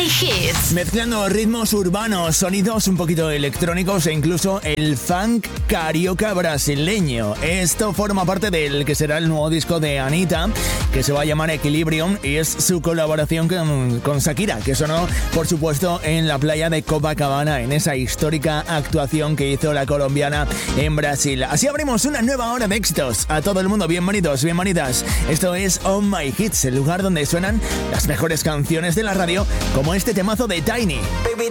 My Hits. Mezclando ritmos urbanos, sonidos un poquito electrónicos e incluso el funk carioca brasileño. Esto forma parte del que será el nuevo disco de Anitta, que se va a llamar Equilibrium, y es su colaboración con Shakira, que sonó, por supuesto, en la playa de Copacabana, en esa histórica actuación que hizo la colombiana en Brasil. Así abrimos una nueva hora de éxitos. A todo el mundo, bienvenidos, bienvenidas. Esto es On My Hits, el lugar donde suenan las mejores canciones de la radio, como este temazo de Tiny. Baby,